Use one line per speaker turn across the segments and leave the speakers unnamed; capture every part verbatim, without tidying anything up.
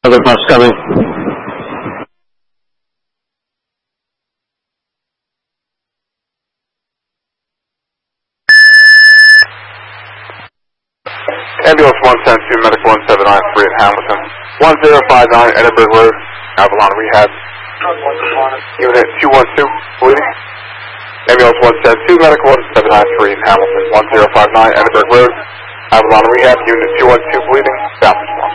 Another bus coming.
Ambulance one seven two, Medic one seven nine three in Hamilton. one zero five nine, Edinburgh Road, Avalon Rehab. Unit two one two, bleeding. Ambulance one seven two, Medic one seven nine three in Hamilton. one zero five nine, Edinburgh Road, Avalon Rehab. Unit two one two, bleeding. Stop response.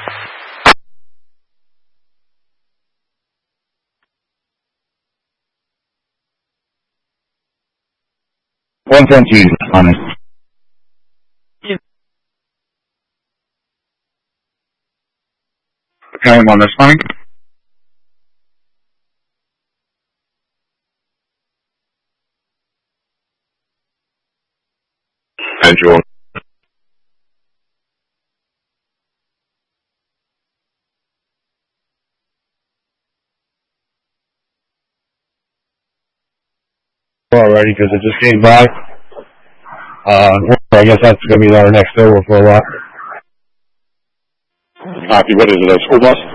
one seventeen, honest. Okay, I'm on this line. And you already, because it just came by. Uh, I guess that's going to be our next over for a while. Copy. What is it, a school bus?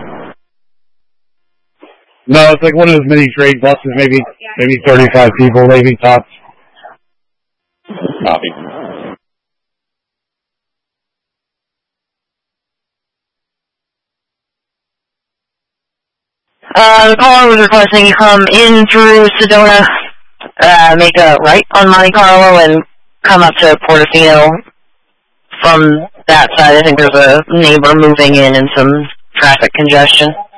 No, it's like one of those mini trade buses, maybe maybe thirty-five people, maybe tops. Copy.
Uh, the caller was requesting you come in through Sedona, uh, make a right on Monte Carlo and come up to Portofino. From that side, I think there's a neighbor moving in and some traffic congestion.